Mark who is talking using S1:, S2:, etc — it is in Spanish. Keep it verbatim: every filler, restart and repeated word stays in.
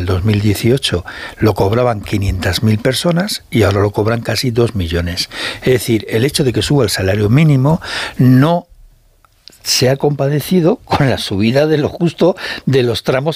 S1: dos mil dieciocho lo cobraban quinientas mil personas y ahora lo cobran casi dos millones. Es decir, el hecho de que suba el salario mínimo no se ha compadecido con la subida de lo justo de los tramos